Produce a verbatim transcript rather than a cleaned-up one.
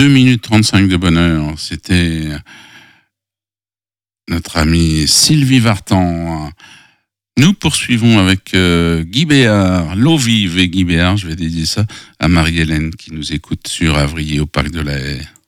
deux minutes trente-cinq de bonheur. C'était notre amie Sylvie Vartan. Nous poursuivons avec euh, Guy Béard, L'eau vive et Guy Béard. Je vais dédier ça à Marie-Hélène qui nous écoute sur Avrillé au Parc de la Haie.